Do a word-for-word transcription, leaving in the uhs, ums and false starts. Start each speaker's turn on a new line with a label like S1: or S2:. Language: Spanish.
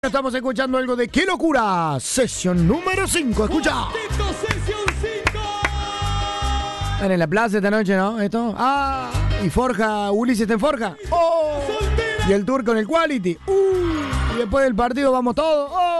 S1: Estamos escuchando algo de ¡Qué locura! Sesión número cinco, escucha.
S2: Sesión cinco.
S1: Están en la plaza esta noche, ¿no? Esto. Ah, y Forja, Ulises está en Forja. Oh, y el tour con el Quality. Uh, y después del partido vamos todos. Oh.